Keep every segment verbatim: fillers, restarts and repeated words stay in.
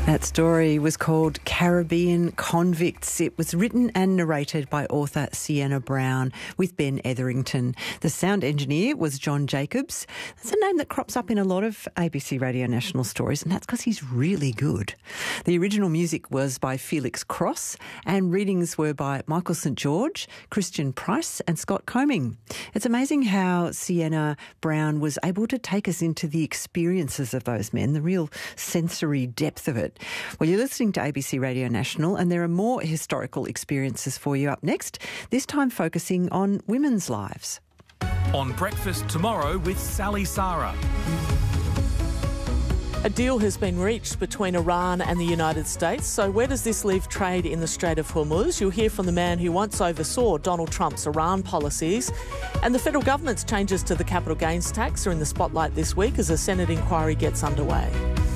That story was called Caribbean Convicts. It was written and narrated by author Sienna Brown with Ben Etherington. The sound engineer was John Jacobs. That's a name that crops up in a lot of A B C Radio National stories, and that's because he's really good. The original music was by Felix Cross, and readings were by Michael Saint George, Christian Price and Scott Combing. It's amazing how Sienna Brown was able to take us into the experiences of those men, the real sensory depth of it. Well, you're listening to A B C Radio National, and there are more historical experiences for you up next, this time focusing on women's lives. On Breakfast Tomorrow with Sally Sarah. A deal has been reached between Iran and the United States. So where does this leave trade in the Strait of Hormuz? You'll hear from the man who once oversaw Donald Trump's Iran policies. And the federal government's changes to the capital gains tax are in the spotlight this week as a Senate inquiry gets underway.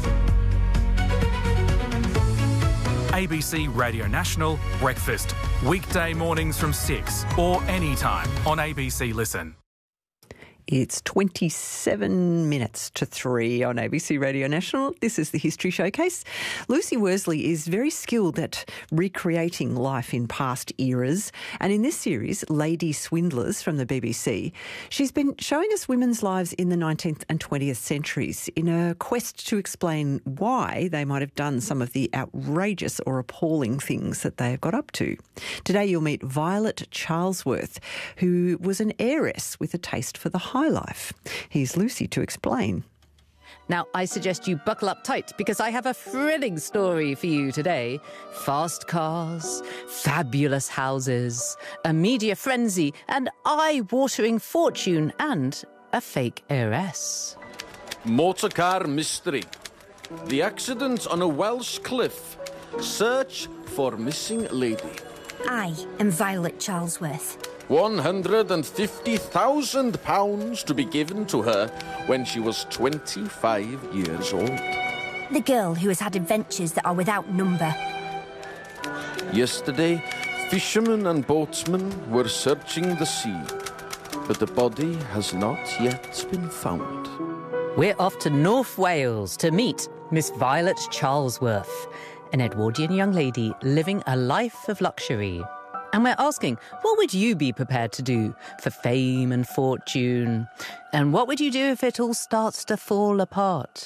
A B C Radio National Breakfast. Weekday mornings from six or anytime on A B C Listen. It's twenty-seven minutes to three on A B C Radio National. This is the History Showcase. Lucy Worsley is very skilled at recreating life in past eras. And in this series, Lady Swindlers from the B B C, she's been showing us women's lives in the nineteenth and twentieth centuries in a quest to explain why they might have done some of the outrageous or appalling things that they have got up to. Today you'll meet Violet Charlesworth, who was an heiress with a taste for the high life. Here's Lucy to explain. Now, I suggest you buckle up tight because I have a thrilling story for you today. Fast cars, fabulous houses, a media frenzy, an eye-watering fortune and a fake heiress. Motorcar mystery. The accident on a Welsh cliff. Search for missing lady. I am Violet Charlesworth. one hundred fifty thousand pounds to be given to her when she was twenty-five years old. The girl who has had adventures that are without number. Yesterday, fishermen and boatsmen were searching the sea, but the body has not yet been found. We're off to North Wales to meet Miss Violet Charlesworth, an Edwardian young lady living a life of luxury. And we're asking, what would you be prepared to do for fame and fortune? And what would you do if it all starts to fall apart?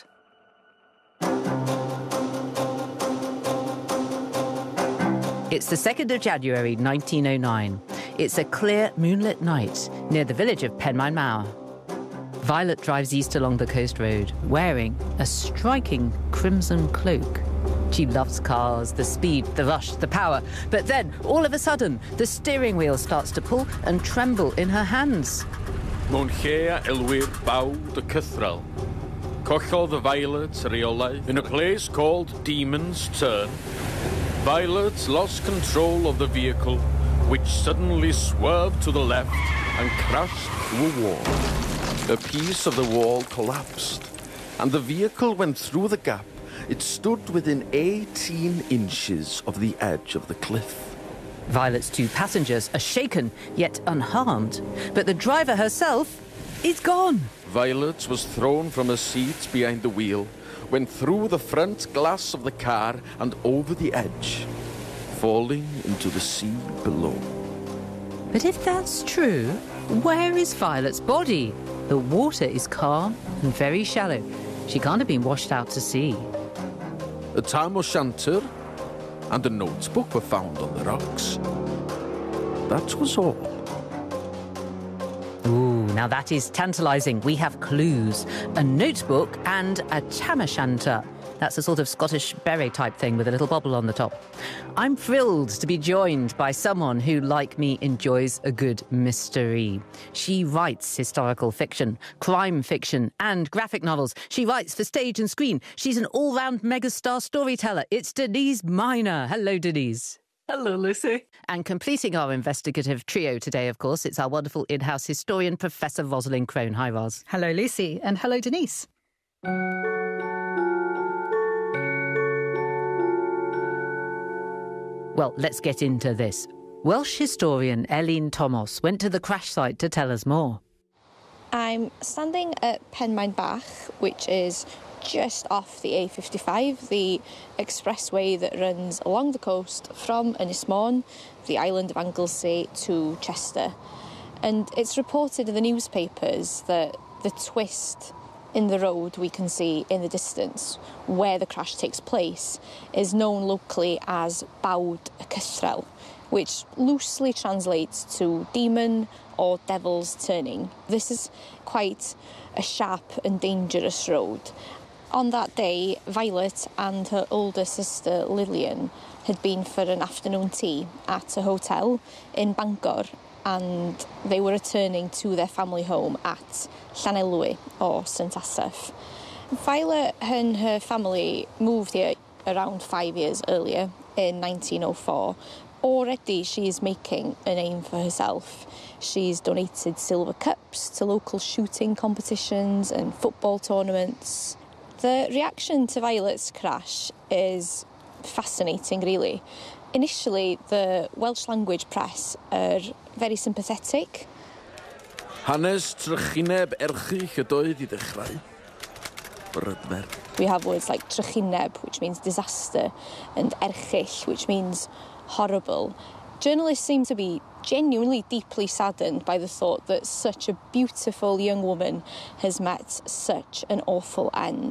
It's the second of January, nineteen oh nine. It's a clear moonlit night near the village of Penmaenmawr. Violet drives east along the coast road, wearing a striking crimson cloak. She loves cars, the speed, the rush, the power. But then, all of a sudden, the steering wheel starts to pull and tremble in her hands. Mewn lle elwir baw de cythral. Collodd the Violet reolaeth in a place called Demon's Turn. Violet lost control of the vehicle, which suddenly swerved to the left and crashed through a wall. A piece of the wall collapsed, and the vehicle went through the gap. It stood within eighteen inches of the edge of the cliff. Violet's two passengers are shaken, yet unharmed. But the driver herself is gone. Violet was thrown from her seat behind the wheel, went through the front glass of the car and over the edge, falling into the sea below. But if that's true, where is Violet's body? The water is calm and very shallow. She can't have been washed out to sea. A tam o' shanter and a notebook were found on the rocks. That was all. Ooh, now that is tantalising. We have clues. A notebook and a tam o' shanter. That's a sort of Scottish beret type thing with a little bobble on the top. I'm thrilled to be joined by someone who, like me, enjoys a good mystery. She writes historical fiction, crime fiction, and graphic novels. She writes for stage and screen. She's an all-round megastar storyteller. It's Denise Miner. Hello, Denise. Hello, Lucy. And completing our investigative trio today, of course, it's our wonderful in-house historian, Professor Rosalind Crone. Hi, Ros. Hello, Lucy. And hello, Denise. Well, let's get into this. Welsh historian Elin Thomas went to the crash site to tell us more. I'm standing at Penmaenmawr, which is just off the A fifty-five, the expressway that runs along the coast from Ynys Môn, the island of Anglesey, to Chester. And it's reported in the newspapers that the twist in the road we can see in the distance where the crash takes place is known locally as Bawd y Cythrel, which loosely translates to demon or devil's turning. This is quite a sharp and dangerous road. On that day, Violet and her older sister Lillian had been for an afternoon tea at a hotel in Bangor, and they were returning to their family home at Llanelwy or St Asaph. Violet and her family moved here around five years earlier, in nineteen oh four. Already she is making a name for herself. She's donated silver cups to local shooting competitions and football tournaments. The reaction to Violet's crash is fascinating, really. Initially, the Welsh language press are very sympathetic. Hanes trychineb erchyll ydoedd I ddechrau. Brydmer. We have words like trychineb, which means disaster, and erchyll, which means horrible. Journalists seem to be genuinely deeply saddened by the thought that such a beautiful young woman has met such an awful end.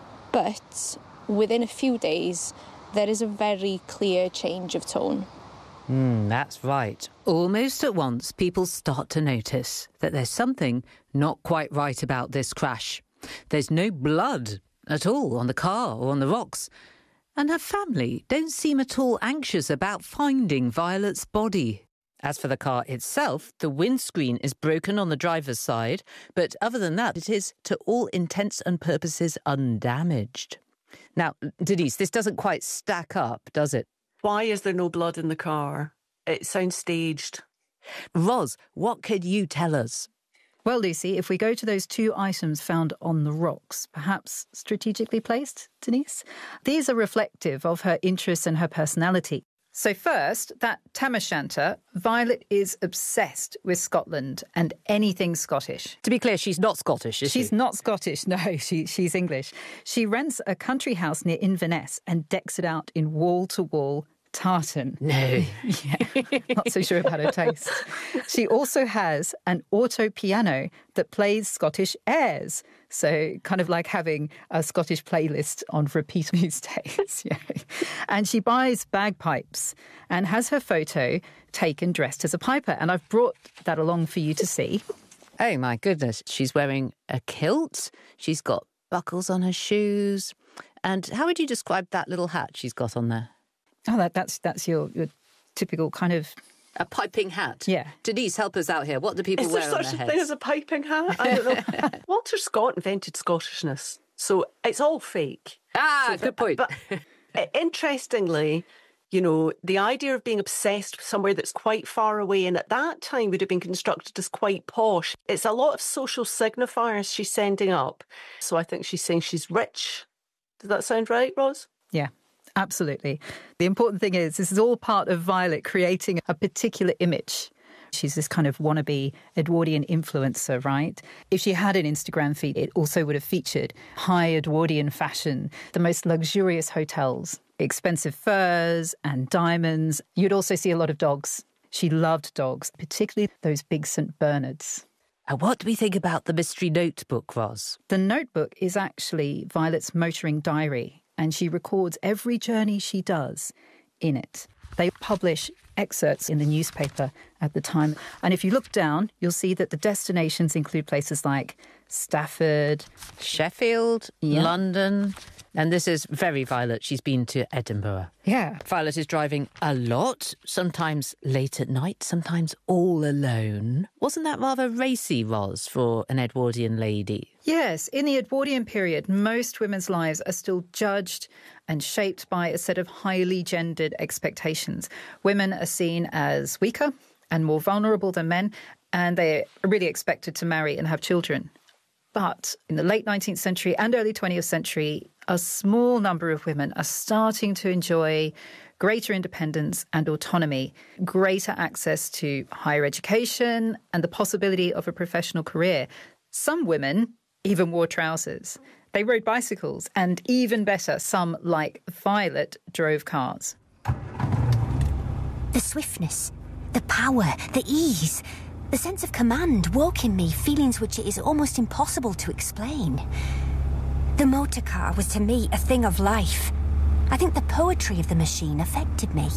But within a few days, there is a very clear change of tone. Mm, that's right. Almost at once, people start to notice that there's something not quite right about this crash. There's no blood at all on the car or on the rocks. And her family don't seem at all anxious about finding Violet's body. As for the car itself, the windscreen is broken on the driver's side, but other than that, it is, to all intents and purposes, undamaged. Now, Denise, this doesn't quite stack up, does it? Why is there no blood in the car? It sounds staged. Ros, what could you tell us? Well, Lucy, if we go to those two items found on the rocks, perhaps strategically placed, Denise, these are reflective of her interests and her personality. So first, that Tam O'Shanter, Violet is obsessed with Scotland and anything Scottish. To be clear, she's not Scottish, is she's she? She's not Scottish, no, she, she's English. She rents a country house near Inverness and decks it out in wall-to-wall tartan. No. Yeah, not so sure about her taste. She also has an auto piano that plays Scottish airs. So kind of like having a Scottish playlist on repeat these days. Yeah. And she buys bagpipes and has her photo taken dressed as a piper. And I've brought that along for you to see. Oh, my goodness. She's wearing a kilt. She's got buckles on her shoes. And how would you describe that little hat she's got on there? Oh, that, that's that's your, your typical kind of... A piping hat? Yeah. Denise, help us out here. What do people Is wear there on their such a heads? thing as a piping hat? I don't know. Walter Scott invented Scottishness, so it's all fake. Ah, so, good point. But, but interestingly, you know, the idea of being obsessed with somewhere that's quite far away and at that time would have been constructed as quite posh. It's a lot of social signifiers she's sending up. So I think she's saying she's rich. Does that sound right, Ros? Yeah. Absolutely. The important thing is this is all part of Violet creating a particular image. She's this kind of wannabe Edwardian influencer, right? If she had an Instagram feed, it also would have featured high Edwardian fashion, the most luxurious hotels, expensive furs and diamonds. You'd also see a lot of dogs. She loved dogs, particularly those big Saint Bernards. And what do we think about the mystery notebook, Ros? The notebook is actually Violet's motoring diary. And she records every journey she does in it. They publish excerpts in the newspaper at the time. And if you look down, you'll see that the destinations include places like Stafford, Sheffield, yeah. London. And this is very Violet. She's been to Edinburgh. Yeah. Violet is driving a lot, sometimes late at night, sometimes all alone. Wasn't that rather racy, Ros, for an Edwardian lady? Yes. In the Edwardian period, most women's lives are still judged and shaped by a set of highly gendered expectations. Women are seen as weaker and more vulnerable than men, and they're really expected to marry and have children. But in the late nineteenth century and early twentieth century, a small number of women are starting to enjoy greater independence and autonomy, greater access to higher education and the possibility of a professional career. Some women even wore trousers. They rode bicycles, and even better, some, like Violet, drove cars. The swiftness, the power, the ease, the sense of command woke in me feelings which it is almost impossible to explain. The motor car was to me a thing of life. I think the poetry of the machine affected me.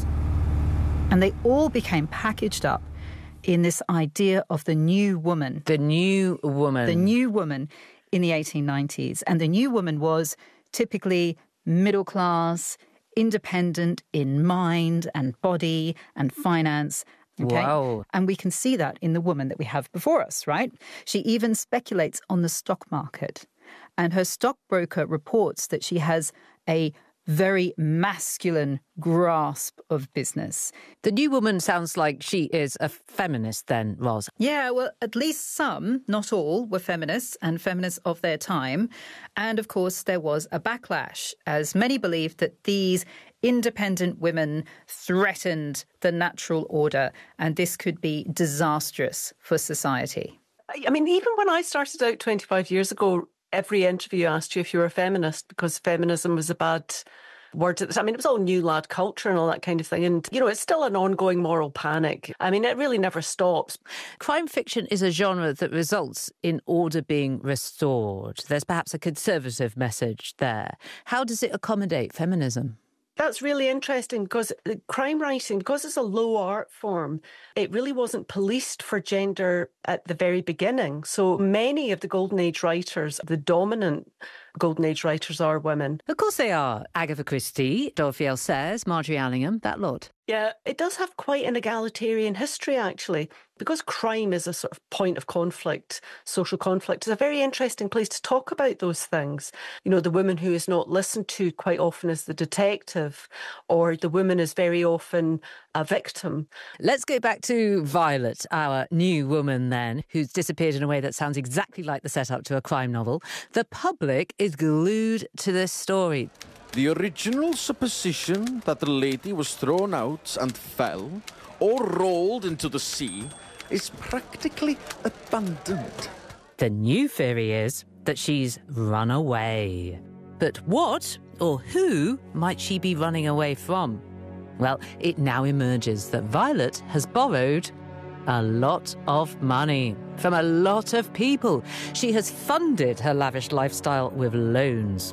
And they all became packaged up in this idea of the new woman. The new woman. The new woman in the eighteen nineties. And the new woman was typically middle class, independent in mind and body and finance. Okay? Wow. And we can see that in the woman that we have before us, right? She even speculates on the stock market. And her stockbroker reports that she has a very masculine grasp of business. The new woman sounds like she is a feminist then, Ros. Yeah, well, at least some, not all, were feminists and feminists of their time. And, of course, there was a backlash, as many believed that these independent women threatened the natural order, and this could be disastrous for society. I mean, even when I started out twenty-five years ago, every interview asked you if you were a feminist because feminism was a bad word at the time. I mean, it was all new lad culture and all that kind of thing. And, you know, it's still an ongoing moral panic. I mean, it really never stops. Crime fiction is a genre that results in order being restored. There's perhaps a conservative message there. How does it accommodate feminism? That's really interesting because crime writing, because it's a low art form, it really wasn't policed for gender at the very beginning. So many of the Golden Age writers, the dominant Golden Age writers are women. Of course they are. Agatha Christie, Dorothy L. Sayers, Marjorie Allingham, that lot. Yeah, it does have quite an egalitarian history, actually. Because crime is a sort of point of conflict, social conflict, it's a very interesting place to talk about those things. You know, the woman who is not listened to quite often is the detective, or the woman is very often a victim. Let's go back to Violet, our new woman then, who's disappeared in a way that sounds exactly like the setup to a crime novel. The public is glued to this story. The original supposition that the lady was thrown out and fell, or rolled into the sea, is practically abandoned. The new theory is that she's run away. But what or who might she be running away from? Well, it now emerges that Violet has borrowed a lot of money from a lot of people. She has funded her lavish lifestyle with loans.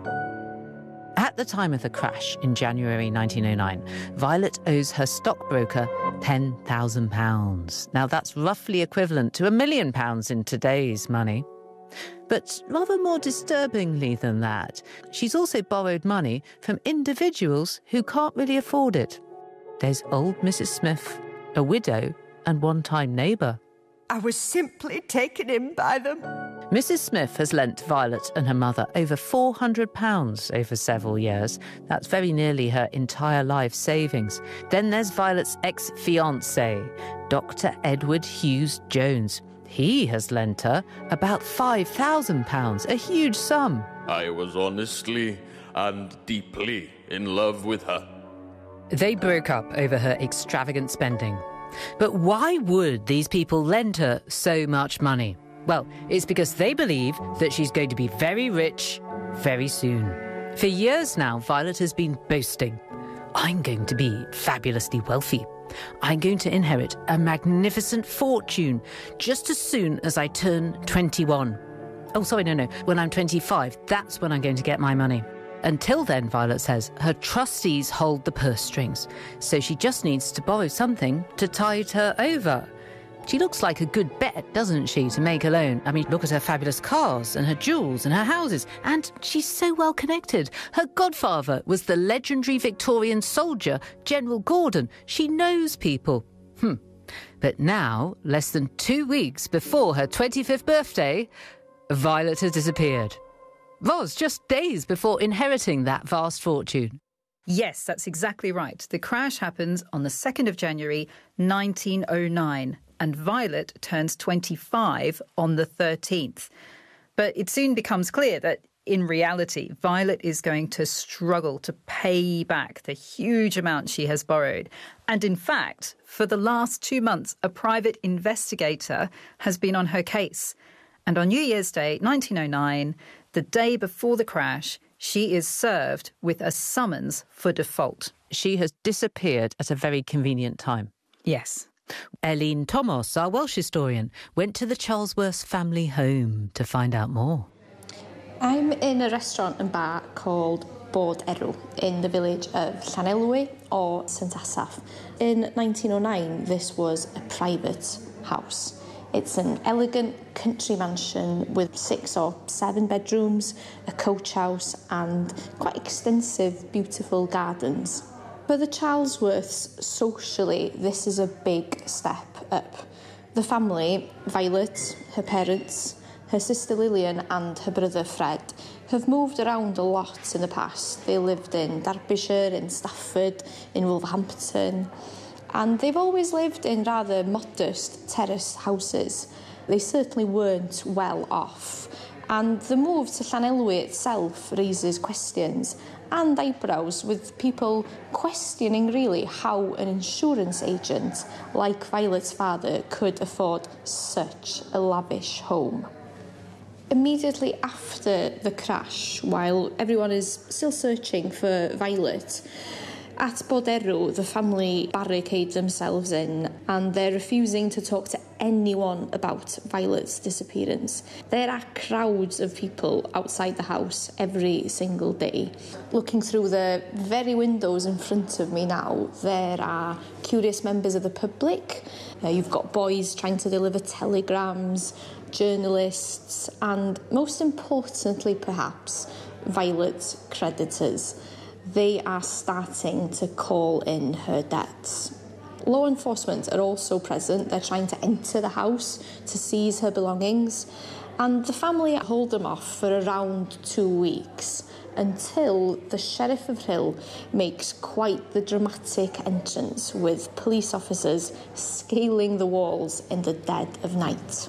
At the time of the crash in January nineteen oh nine, Violet owes her stockbroker ten thousand pounds. Now, that's roughly equivalent to a million pounds in today's money. But rather more disturbingly than that, she's also borrowed money from individuals who can't really afford it. There's old Missus Smith, a widow and one-time neighbour. I was simply taken in by them. Missus Smith has lent Violet and her mother over four hundred pounds over several years. That's very nearly her entire life savings. Then there's Violet's ex-fiancé, Doctor Edward Hughes Jones. He has lent her about five thousand pounds, a huge sum. I was honestly and deeply in love with her. They broke up over her extravagant spending. But why would these people lend her so much money? Well, it's because they believe that she's going to be very rich very soon. For years now, Violet has been boasting. I'm going to be fabulously wealthy. I'm going to inherit a magnificent fortune just as soon as I turn twenty-one. Oh, sorry, no, no. When I'm twenty-five, that's when I'm going to get my money. Until then, Violet says, her trustees hold the purse strings, so she just needs to borrow something to tide her over. She looks like a good bet, doesn't she, to make a loan? I mean, look at her fabulous cars and her jewels and her houses. And she's so well connected. Her godfather was the legendary Victorian soldier, General Gordon. She knows people. Hmm. But now, less than two weeks before her twenty-fifth birthday, Violet has disappeared. Ros, just days before inheriting that vast fortune. Yes, that's exactly right. The crash happens on the second of January, nineteen oh nine, and Violet turns twenty-five on the thirteenth. But it soon becomes clear that, in reality, Violet is going to struggle to pay back the huge amount she has borrowed. And in fact, for the last two months, a private investigator has been on her case. And on New Year's Day, nineteen oh nine, The day before the crash, she is served with a summons for default. She has disappeared at a very convenient time. Yes. Eileen Thomas, our Welsh historian, went to the Charlesworth family home to find out more. I'm in a restaurant and bar called Bod Erw in the village of Llanelwy or St Asaph. In nineteen oh nine, this was a private house. It's an elegant country mansion with six or seven bedrooms, a coach house and quite extensive, beautiful gardens. For the Charlesworths, socially, this is a big step up. The family, Violet, her parents, her sister Lillian and her brother Fred, have moved around a lot in the past. They lived in Derbyshire, in Stafford, in Wolverhampton, and they've always lived in rather modest terraced houses. They certainly weren't well off, and the move to Llanelwy itself raises questions and eyebrows, with people questioning really how an insurance agent like Violet's father could afford such a lavish home. Immediately after the crash, while everyone is still searching for Violet, at Bod Erw, the family barricade themselves in and they're refusing to talk to anyone about Violet's disappearance. There are crowds of people outside the house every single day. Looking through the very windows in front of me now, there are curious members of the public. Uh, you've got boys trying to deliver telegrams, journalists, and most importantly, perhaps, Violet's creditors. They are starting to call in her debts. Law enforcement are also present. They're trying to enter the house to seize her belongings. And the family hold them off for around two weeks until the Sheriff of Rhyl makes quite the dramatic entrance with police officers scaling the walls in the dead of night.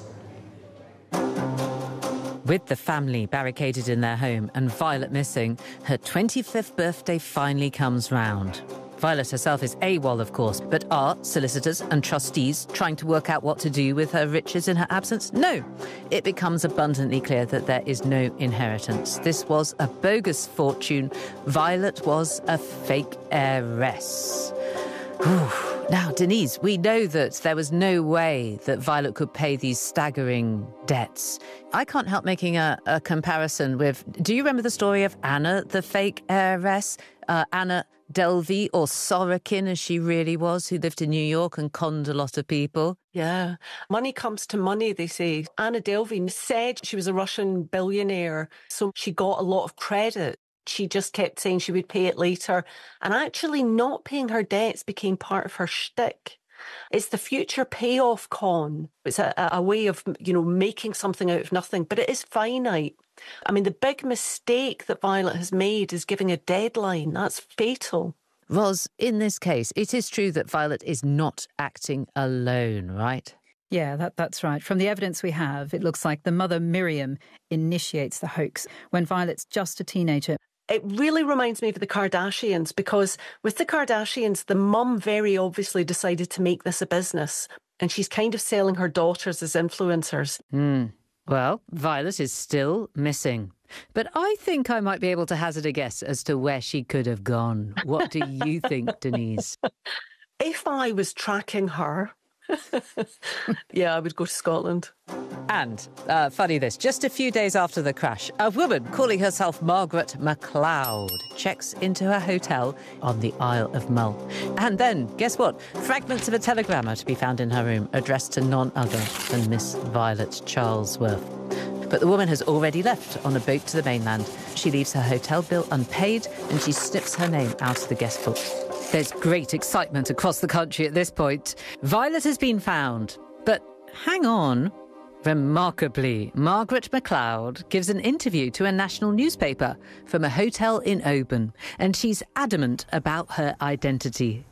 With the family barricaded in their home and Violet missing, her twenty-fifth birthday finally comes round. Violet herself is AWOL, of course, but are solicitors and trustees trying to work out what to do with her riches in her absence? No. It becomes abundantly clear that there is no inheritance. This was a bogus fortune. Violet was a fake heiress. Whew. Now, Denise, we know that there was no way that Violet could pay these staggering debts. I can't help making a, a comparison with... Do you remember the story of Anna, the fake heiress? Uh, Anna Delvey, or Sorokin as she really was, who lived in New York and conned a lot of people. Yeah. Money comes to money, they say. Anna Delvey said she was a Russian billionaire, so she got a lot of credit. She just kept saying she would pay it later. And actually not paying her debts became part of her shtick. It's the future payoff con. It's a, a way of, you know, making something out of nothing, but it is finite. I mean, the big mistake that Violet has made is giving a deadline. That's fatal. Ros, in this case, it is true that Violet is not acting alone, right? Yeah, that, that's right. From the evidence we have, it looks like the mother, Miriam, initiates the hoax when Violet's just a teenager. It really reminds me of the Kardashians, because with the Kardashians, the mum very obviously decided to make this a business, and she's kind of selling her daughters as influencers. Hmm. Well, Violet is still missing. But I think I might be able to hazard a guess as to where she could have gone. What do you think, Denise? If I was tracking her... yeah, I would go to Scotland. And, uh, funny this, just a few days after the crash, a woman calling herself Margaret MacLeod checks into her hotel on the Isle of Mull. And then, guess what? Fragments of a telegram are to be found in her room, addressed to none other than Miss Violet Charlesworth. But the woman has already left on a boat to the mainland. She leaves her hotel bill unpaid and she snips her name out of the guest book. There's great excitement across the country at this point. Violet has been found. But hang on. Remarkably, Margaret MacLeod gives an interview to a national newspaper from a hotel in Oban, and she's adamant about her identity.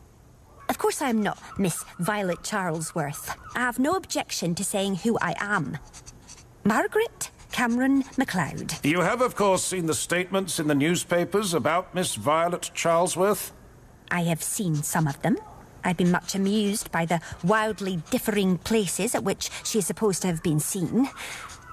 Of course I am not Miss Violet Charlesworth. I have no objection to saying who I am. Margaret Cameron MacLeod. You have, of course, seen the statements in the newspapers about Miss Violet Charlesworth? I have seen some of them. I've been much amused by the wildly differing places at which she is supposed to have been seen.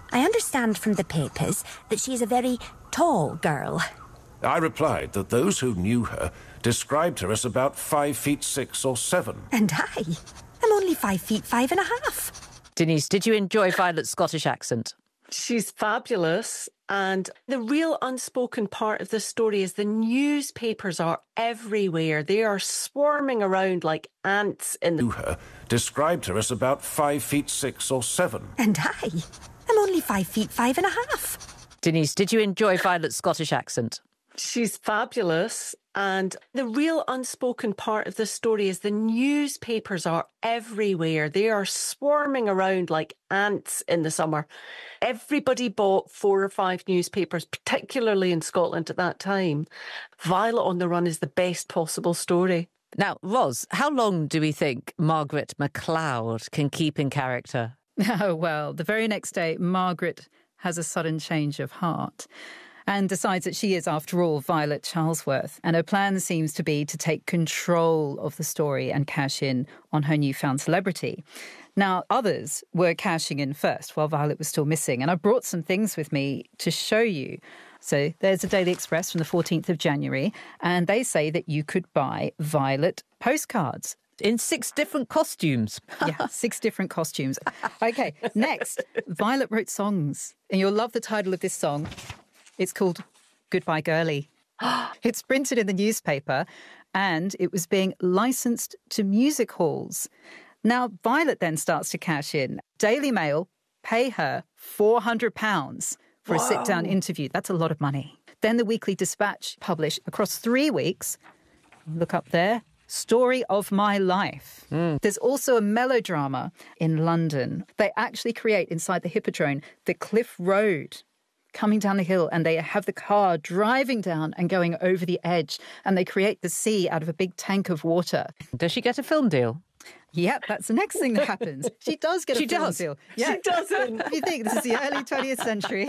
I understand from the papers that she is a very tall girl. I replied that those who knew her described her as about five feet six or seven. And I am only five feet five and a half. Denise, did you enjoy Violet's Scottish accent? She's fabulous. And the real unspoken part of this story is the newspapers are everywhere. They are swarming around like ants in the... Her described her as about five feet six or seven. And I am only five feet five and a half. Denise, did you enjoy Violet's Scottish accent? She's fabulous. And the real unspoken part of this story is the newspapers are everywhere. They are swarming around like ants in the summer. Everybody bought four or five newspapers, particularly in Scotland at that time. Violet on the Run is the best possible story. Now, Ros, how long do we think Margaret MacLeod can keep in character? Oh, well, the very next day, Margaret has a sudden change of heart and decides that she is, after all, Violet Charlesworth. And her plan seems to be to take control of the story and cash in on her newfound celebrity. Now, others were cashing in first while Violet was still missing. And I brought some things with me to show you. So there's the Daily Express from the fourteenth of January, and they say that you could buy Violet postcards. In six different costumes. Yeah, six different costumes. OK, next, Violet wrote songs. And you'll love the title of this song. It's called Goodbye Girlie. It's printed in the newspaper and it was being licensed to music halls. Now, Violet then starts to cash in. Daily Mail pay her four hundred pounds for Whoa. a sit-down interview. That's a lot of money. Then the Weekly Dispatch published across three weeks, look up there, Story of My Life. Mm. There's also a melodrama in London. They actually create inside the Hippodrome the Cliff Road coming down the hill, and they have the car driving down and going over the edge, and they create the sea out of a big tank of water. Does she get a film deal? Yep, that's the next thing that happens. She does get a she film does. deal. Yeah. She doesn't. You think this is the early twentieth century.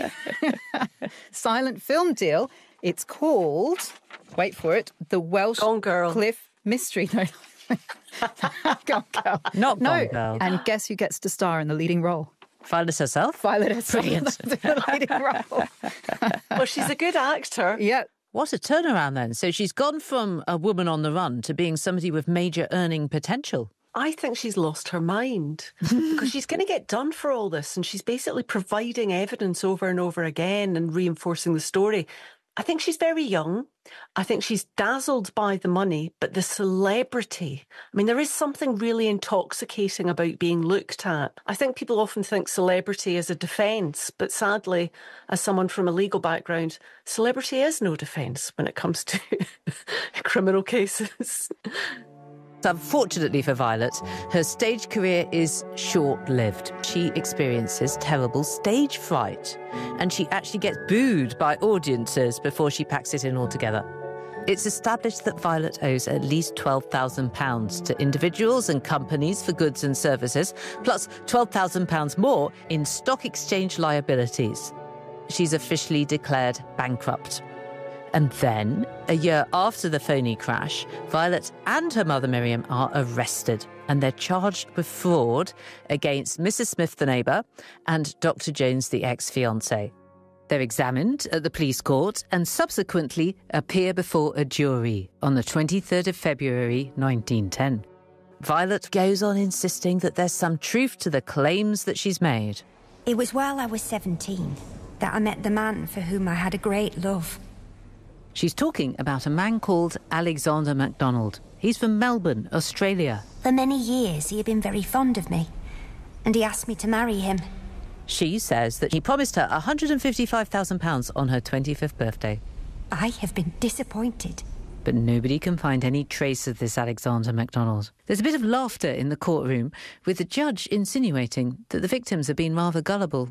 Silent film deal. It's called, wait for it, The Welsh Gone Girl. Cliff Mystery. No, Gone Girl. Not no. Gone Girl. And guess who gets to star in the leading role? Violet herself? Violet herself. Brilliant. The leading role. Well, she's a good actor. Yeah. What a turnaround then. So she's gone from a woman on the run to being somebody with major earning potential. I think she's lost her mind because she's going to get done for all this, and she's basically providing evidence over and over again and reinforcing the story. I think she's very young. I think she's dazzled by the money, but the celebrity. I mean, there is something really intoxicating about being looked at. I think people often think celebrity is a defence, but sadly, as someone from a legal background, celebrity is no defence when it comes to criminal cases. Unfortunately for Violet, her stage career is short-lived. She experiences terrible stage fright, and she actually gets booed by audiences before she packs it in altogether. It's established that Violet owes at least twelve thousand pounds to individuals and companies for goods and services, plus twelve thousand pounds more in stock exchange liabilities. She's officially declared bankrupt. And then, a year after the phony crash, Violet and her mother Miriam are arrested, and they're charged with fraud against Missus Smith, the neighbour, and Doctor Jones, the ex-fiancé. They're examined at the police court and subsequently appear before a jury on the twenty-third of February nineteen ten. Violet goes on insisting that there's some truth to the claims that she's made. It was while I was seventeen that I met the man for whom I had a great love. She's talking about a man called Alexander MacDonald. He's from Melbourne, Australia. For many years, he had been very fond of me, and he asked me to marry him. She says that he promised her one hundred fifty-five thousand pounds on her twenty-fifth birthday. I have been disappointed. But nobody can find any trace of this Alexander MacDonald. There's a bit of laughter in the courtroom, with the judge insinuating that the victims have been rather gullible.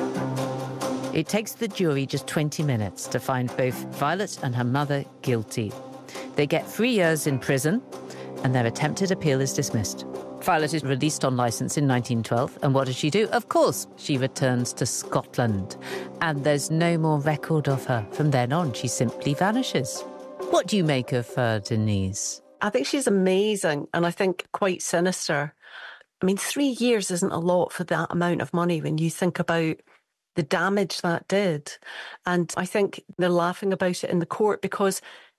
It takes the jury just twenty minutes to find both Violet and her mother guilty. They get three years in prison, and their attempted appeal is dismissed. Violet is released on licence in nineteen twelve, and what does she do? Of course, she returns to Scotland. And there's no more record of her. From then on, she simply vanishes. What do you make of her, Denise? I think she's amazing, and I think quite sinister. I mean, three years isn't a lot for that amount of money when you think about the damage that did. And I think they're laughing about it in the court because